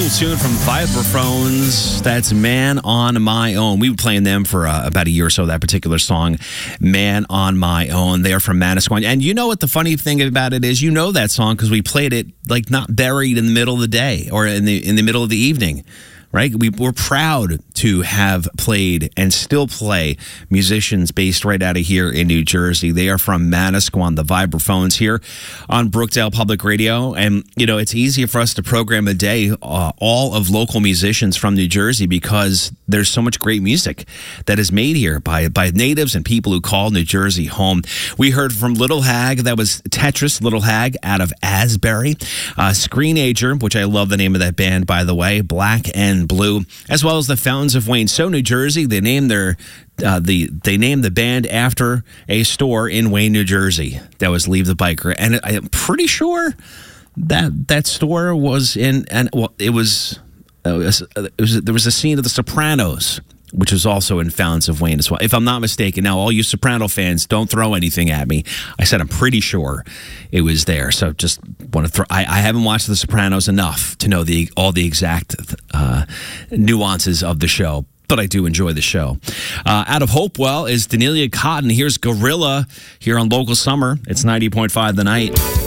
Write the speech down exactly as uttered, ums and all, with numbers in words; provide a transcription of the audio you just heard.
cool tune from Vibraphones. That's Man on My Own. We were playing them for uh, about a year or so, that particular song, Man on My Own. They're from Manasquan. And you know what the funny thing about it is? You know that song because we played it like not buried in the middle of the day or in the in the middle of the evening. Right? We, we're proud to have played and still play musicians based right out of here in New Jersey. They are from Manasquan, the Vibraphones here on Brookdale Public Radio. And, you know, it's easier for us to program a day uh, all of local musicians from New Jersey because there's so much great music that is made here by, by natives and people who call New Jersey home. We heard from Little Hag. That was Tetris Little Hag out of Asbury. Uh, Screenager, which I love the name of that band, by the way, Black and Blue, as well as the Fountains of Wayne. So New Jersey, they named their uh, the they named the band after a store in Wayne, New Jersey. That was Leave the Biker, and I'm pretty sure that that store was in and well, it was, uh, it was, it was there was a scene of The Sopranos, which was also in Fountains of Wayne as well, if I'm not mistaken. Now, all you Soprano fans, don't throw anything at me. I said I'm pretty sure it was there. So just want to throw. I, I haven't watched The Sopranos enough to know the all the exact uh, nuances of the show, but I do enjoy the show. Uh, out of Hopewell is Danelia Cotton. Here's Gorilla here on Local Summer. It's ninety point five The Night.